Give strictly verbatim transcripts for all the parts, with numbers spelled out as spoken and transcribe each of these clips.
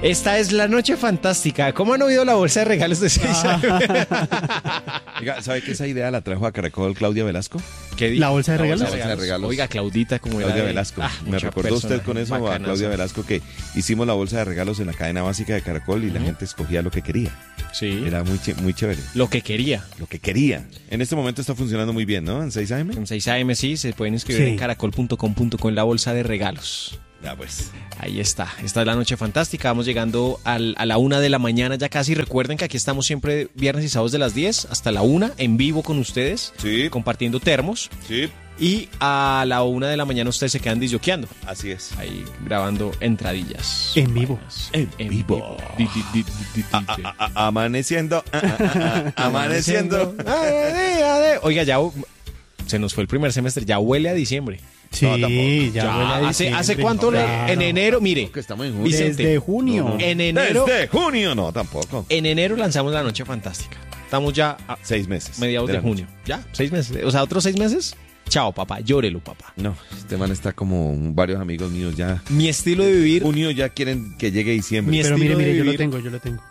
Esta es la noche fantástica. ¿Cómo han oído la bolsa de regalos de seis a eme? Oiga, ¿sabe que esa idea la trajo a Caracol Claudia Velasco? ¿Qué di- ¿La bolsa de La regalos? bolsa de regalos. Oiga, Claudita, como era Claudia de- Velasco. Ah, Me mucha recordó usted persona con eso a bacanaza. Claudia Velasco que hicimos la bolsa de regalos en la cadena básica de Caracol y la gente escogía lo que quería. Sí, Era muy, ch- muy chévere. lo que quería. Lo que quería. En este momento está funcionando muy bien, ¿no? En seis a eme. En seis a eme sí, se pueden inscribir Sí. en caracol punto com punto co en la bolsa de regalos. Ya pues. Ahí está, esta es la noche fantástica, vamos llegando al- a la una de la mañana ya casi. Recuerden que aquí estamos siempre viernes y sábados de las diez hasta la una, en vivo con ustedes, Sí. compartiendo termos. Sí. Y a la una de la mañana ustedes se quedan disjoqueando, Así es. ahí grabando entradillas. En vivo. En, en vivo. Di, di, di, di, di, A- di. a- a- amaneciendo. a- a- a- Amaneciendo. Oiga, ya se nos fue el primer semestre, ya huele a diciembre. Sí, No, tampoco. ya, Ya, huele a hace, diciembre. ¿Hace cuánto? le- Claro. En enero, mire, Que estamos en junio. Vicente, Desde junio. No, no. en enero, Desde junio, no, tampoco. en enero lanzamos la noche fantástica. Estamos ya a Seis meses. mediados de, la junio. noche. Ya, seis meses. O sea, otros seis meses. Chao, papá, llórelo, papá. No, este man está como varios amigos míos ya. Mi estilo de vivir. Junio ya quieren que llegue diciembre. Mi Pero estilo mire, mire, de yo lo vivir. tengo, yo lo tengo.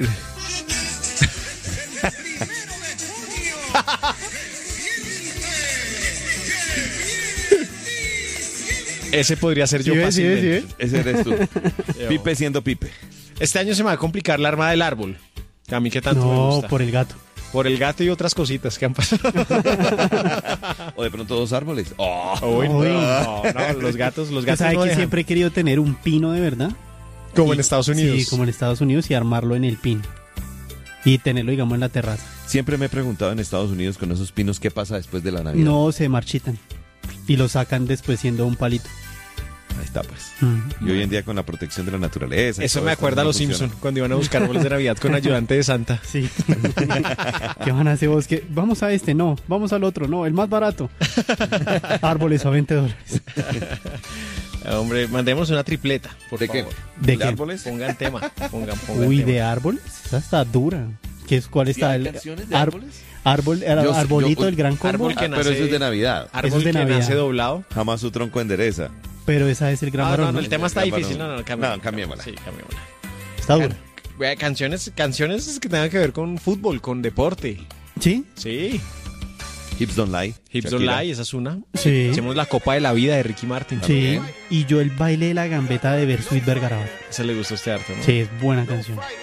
Ese podría ser yo ¿Sí ves, sí ves, fácilmente. sí ves? Ese eres tú. Pipe siendo Pipe. Este año se me va a complicar la arma del árbol. Que a mí que tanto me No, gusta. por el gato. Por el gato y otras cositas que han pasado. O de pronto dos árboles. Oh. Uy, no, Uy. no, no, los gatos, los Usted gatos sabe no que dejan. siempre he querido tener un pino de verdad. Como en Y- Estados Unidos. Sí, como en Estados Unidos y armarlo en el pin. Y tenerlo, digamos, en la terraza. Siempre me he preguntado en Estados Unidos con esos pinos qué pasa después de la Navidad. No se marchitan. Y lo sacan después siendo un palito. Ahí está pues. Mm. Y hoy en día con la protección de la naturaleza. y Eso todo me esto, acuerda a no los funciona. Simpson cuando iban a buscar árboles de Navidad con ayudante de Santa. Sí. ¿Qué van a hacer vos? ¿Qué? Vamos a este, no. Vamos al otro, no. El más barato. Árboles a veinte dólares. Hombre, mandemos una tripleta, por ¿De qué? favor. ¿De qué? árboles? Pongan tema. Pongan, pongan Uy, tema. de árboles. Esa está dura. ¿Qué es, ¿Cuál ¿Sí está? hay el canciones de ar- árboles? Árbol, ar- Yo- arbolito yo- del gran combo. árbol que Ah, pero nace- eso es de Navidad. Árbol Eso es de que Navidad. nace doblado. Jamás su tronco endereza. Pero esa es el gran Ah, varón. no, no, ¿no? el tema está El gran difícil. No, varón. no, cambiémosla. No, cambiémosla. Sí, cambiémosla. Está dura. Vea, Canciones, canciones que tengan que ver con fútbol, con deporte. ¿Sí? Sí. Hips Don't Lie. Hips Don't Shakira. Lie, esa es una. Sí. Hacemos la Copa de la Vida de Ricky Martin. Sí. Y yo el baile de la gambeta de Bersuit Vergarabat. Ese le gustó a este harto, ¿no? Sí, es buena canción.